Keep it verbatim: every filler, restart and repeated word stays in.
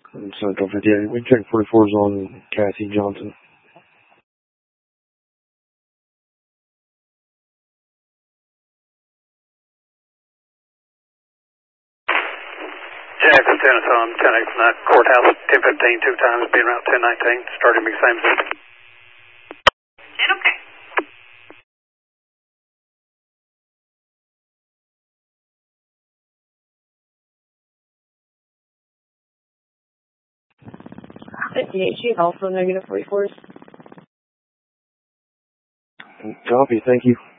And so don't forget, yeah, we checked forty-fours on Cassie Johnson. Jackson, Tennessee, I'm ten eight from that courthouse, ten fifteen, two times, being around ten nineteen, starting to be the same system. ten, okay. fifty-eight, she also negative forty-fours. Copy, thank you.